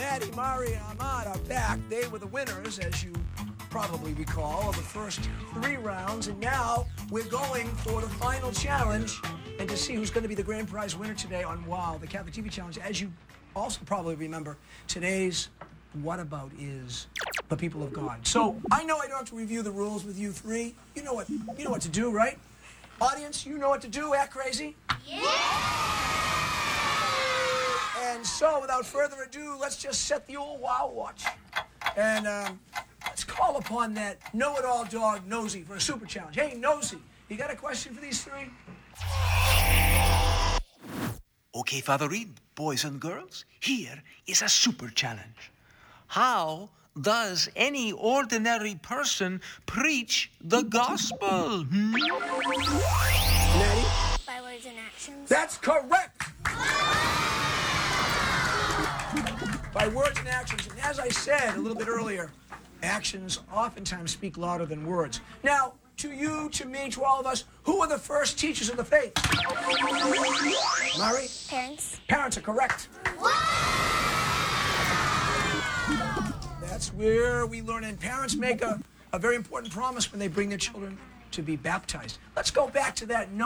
Maddie, Mari, and Ahmad are back. They were the winners, as you probably recall, of the first 3 rounds. And now we're going for the final challenge and to see who's going to be the grand prize winner today on WOW, the Catholic TV Challenge. As you also probably remember, today's What About is the people of God. So I know I don't have to review the rules with you 3. You know what to do, right? Audience, you know what to do. Act crazy. And so, without further ado, let's just set the old WOW watch. And let's call upon that know-it-all dog, Nosy, for a super challenge. Hey, Nosy, you got a question for these 3? Okay, Father Reed, boys and girls, here is a super challenge. How does any ordinary person preach the gospel? Maddie? By words and actions. That's correct! By words and actions. And as I said a little bit earlier, actions oftentimes speak louder than words. Now, to you, to me, to all of us, who are the first teachers of the faith? Mari? Parents. Parents are correct. That's where we learn. And parents make a very important promise when they bring their children to be baptized. Let's go back to that note.